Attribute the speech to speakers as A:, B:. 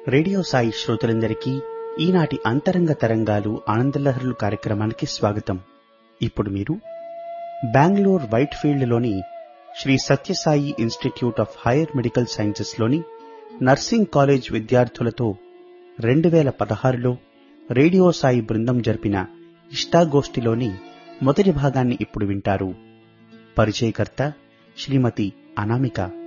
A: Radio Sai శ్రోతలందరికీ ఈనాటి అంతరంగ తరంగాలు ఆనందలహరులు కార్యక్రమానికి స్వాగతం. ఇప్పుడు మీరు బెంగళూరు వైట్ ఫీల్డ్ లోని Shri Sathya Sai institute of higher medical sciences లోని నర్సింగ్ కాలేజ్ విద్యార్థులతో 2016లో రేడియో సాయి బృందం జరిపిన ఇష్టాగోష్ఠిలోని మొదటి భాగాన్ని ఇప్పుడు వింటారు. పరిచయకర్త శ్రీమతి అనామిక.